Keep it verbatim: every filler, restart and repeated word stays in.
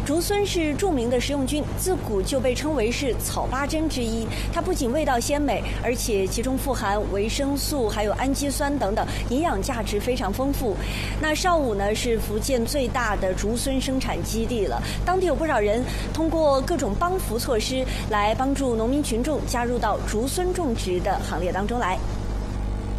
竹荪是著名的食用菌，自古就被称为是草八珍之一。它不仅味道鲜美，而且其中富含维生素，还有氨基酸等等，营养价值非常丰富。那邵武呢是福建最大的竹荪生产基地了，当地有不少人通过各种帮扶措施来帮助农民群众加入到竹荪种植的行列当中来。